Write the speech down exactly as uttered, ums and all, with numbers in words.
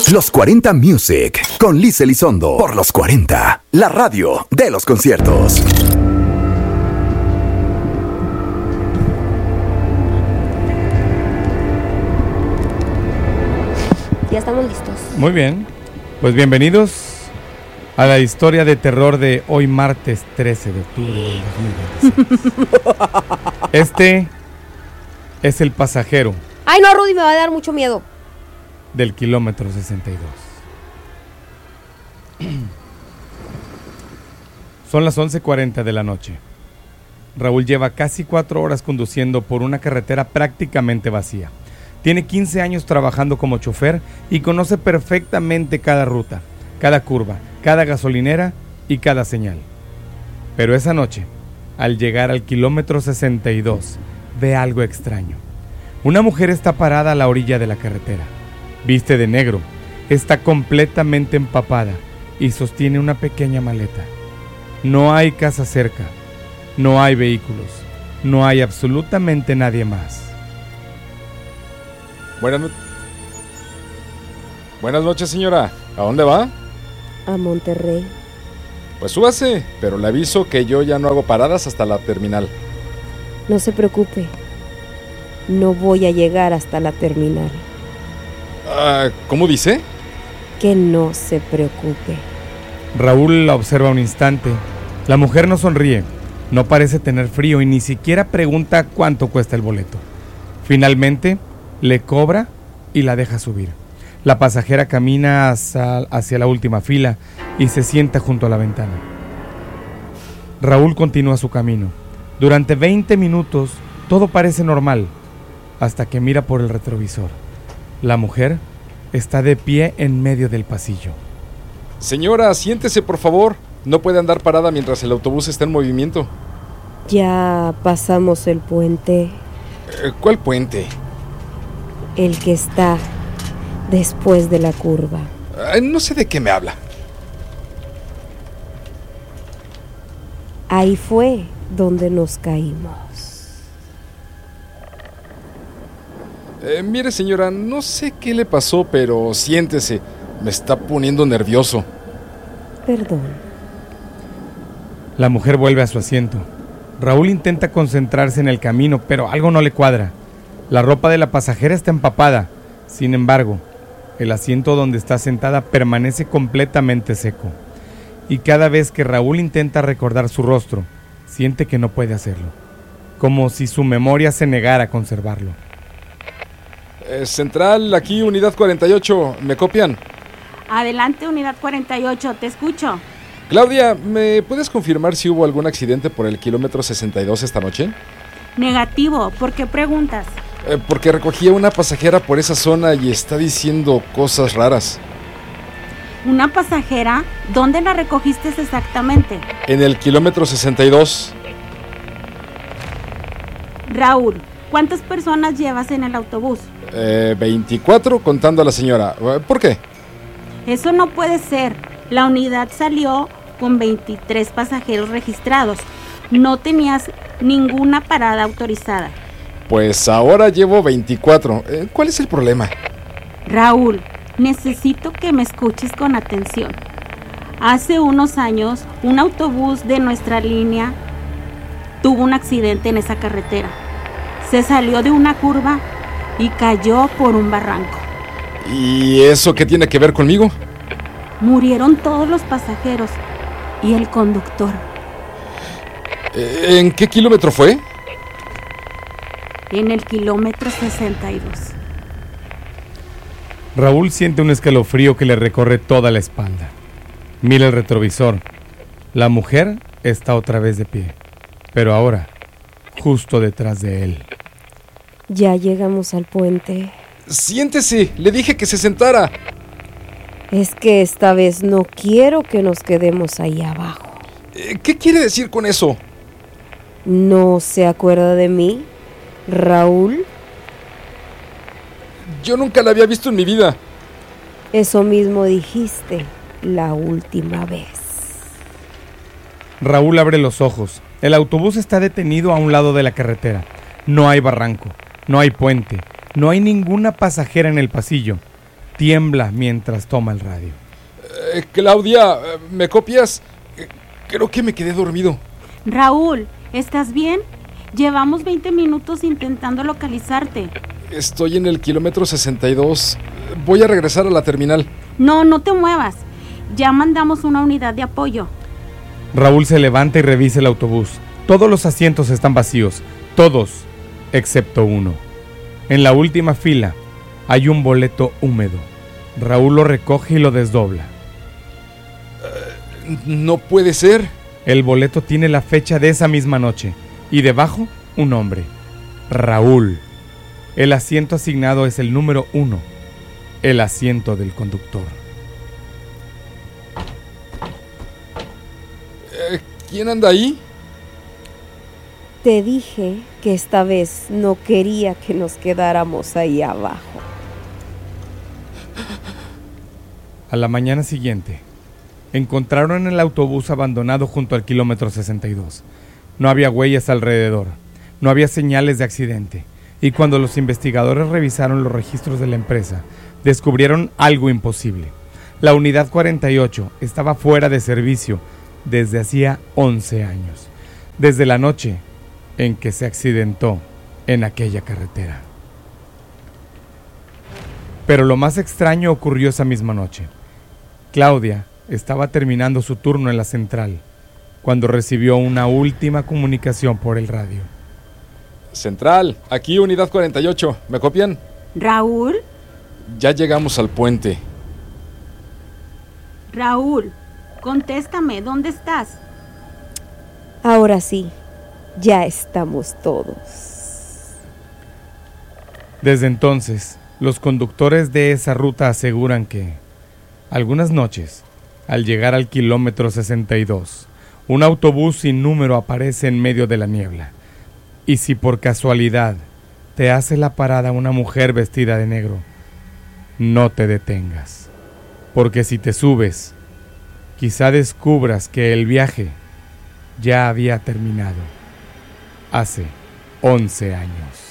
Los cuarenta Music con Liz Elizondo por Los cuarenta, la radio de los conciertos. Ya estamos listos. Muy bien, pues bienvenidos a la historia de terror de hoy martes trece de octubre del dos mil veintiséis. Este es el pasajero. Ay no, Rudy, me va a dar mucho miedo. Del kilómetro sesenta y dos. Son las once cuarenta de la noche. Raúl lleva casi cuatro horas conduciendo por una carretera prácticamente vacía. Tiene quince años trabajando como chofer y conoce perfectamente cada ruta, cada curva, cada gasolinera y cada señal. Pero esa noche, al llegar al kilómetro sesenta y dos, ve algo extraño. Una mujer está parada a la orilla de la carretera. Viste de negro, está completamente empapada y sostiene una pequeña maleta. No hay casa cerca, no hay vehículos, no hay absolutamente nadie más. Buenas, no- Buenas noches, señora. ¿A dónde va? A Monterrey. Pues súbase, pero le aviso que yo ya no hago paradas hasta la terminal. No se preocupe. No voy a llegar hasta la terminal. Ah, ¿cómo dice? Que no se preocupe. Raúl la observa un instante. La mujer no sonríe, no parece tener frío y ni siquiera pregunta cuánto cuesta el boleto. Finalmente, le cobra y la deja subir. La pasajera camina hacia, hacia la última fila y se sienta junto a la ventana. Raúl continúa su camino. Durante veinte minutos todo parece normal, hasta que mira por el retrovisor. La mujer está de pie en medio del pasillo. Señora, siéntese, por favor. No puede andar parada mientras el autobús está en movimiento. Ya pasamos el puente. Eh, ¿Cuál puente? El que está después de la curva. Ay, no sé de qué me habla. Ahí fue donde nos caímos. Eh, mire, señora, no sé qué le pasó, pero siéntese. Me está poniendo nervioso. Perdón. La mujer vuelve a su asiento. Raúl intenta concentrarse en el camino, pero algo no le cuadra. La ropa de la pasajera está empapada. Sin embargo, el asiento donde está sentada permanece completamente seco. Y cada vez que Raúl intenta recordar su rostro, siente que no puede hacerlo. Como si su memoria se negara a conservarlo. Eh, Central, aquí, unidad cuarenta y ocho. ¿Me copian? Adelante, unidad cuarenta y ocho, te escucho. Claudia, ¿me puedes confirmar si hubo algún accidente por el kilómetro sesenta y dos esta noche? Negativo, ¿por qué preguntas? Eh, porque recogí a una pasajera por esa zona y está diciendo cosas raras. ¿Una pasajera? ¿Dónde la recogiste exactamente? En el kilómetro sesenta y dos. Raúl, ¿cuántas personas llevas en el autobús? Eh, veinticuatro contando a la señora. ¿Por qué? Eso no puede ser. La unidad salió con veintitrés pasajeros registrados. No tenías ninguna parada autorizada. Pues ahora llevo veinticuatro. Eh, ¿Cuál es el problema? Raúl, necesito que me escuches con atención. Hace unos años, un autobús de nuestra línea tuvo un accidente en esa carretera. Se salió de una curva y cayó por un barranco. ¿Y eso qué tiene que ver conmigo? Murieron todos los pasajeros y el conductor. Eh, ¿En qué kilómetro fue? En el kilómetro sesenta y dos. Raúl siente un escalofrío que le recorre toda la espalda. Mira el retrovisor. La mujer está otra vez de pie, pero ahora justo detrás de él. Ya llegamos al puente. Siéntese, le dije que se sentara. Es que esta vez no quiero que nos quedemos ahí abajo. Eh, ¿Qué quiere decir con eso? ¿No se acuerda de mí, Raúl? Yo nunca la había visto en mi vida. Eso mismo dijiste la última vez. Raúl abre los ojos. El autobús está detenido a un lado de la carretera. No hay barranco, no hay puente, no hay ninguna pasajera en el pasillo. tiembla mientras toma el radio. Eh, Claudia, ¿me copias? Eh, creo que me quedé dormido. Raúl, ¿estás bien? Llevamos veinte minutos intentando localizarte. Estoy en el kilómetro sesenta y dos. Voy a regresar a la terminal. No, no te muevas. Ya mandamos una unidad de apoyo. Raúl se levanta y revisa el autobús. Todos los asientos están vacíos. Todos, excepto uno. En la última fila hay un boleto húmedo. Raúl lo recoge y lo desdobla. Uh, no puede ser. El boleto tiene la fecha de esa misma noche y debajo un nombre: Raúl. El asiento asignado es el número uno, el asiento del conductor. Eh, ¿Quién anda ahí? Te dije que esta vez no quería que nos quedáramos ahí abajo. A la mañana siguiente, encontraron el autobús abandonado junto al kilómetro sesenta y dos. No había huellas alrededor, no había señales de accidente, y cuando los investigadores revisaron los registros de la empresa, descubrieron algo imposible. La unidad cuarenta y ocho estaba fuera de servicio desde hacía once años, desde la noche en que se accidentó en aquella carretera. Pero lo más extraño ocurrió esa misma noche. Claudia estaba terminando su turno en la central cuando recibió una última comunicación por el radio. Central, aquí unidad cuarenta y ocho, ¿me copian? ¿Raúl? Ya llegamos al puente. Raúl, contéstame, ¿dónde estás? Ahora sí, ya estamos todos. Desde entonces, los conductores de esa ruta aseguran que, algunas noches, al llegar al kilómetro sesenta y dos, un autobús sin número aparece en medio de la niebla. Y si por casualidad te hace la parada una mujer vestida de negro, no te detengas, porque si te subes, quizá descubras que el viaje ya había terminado hace once años.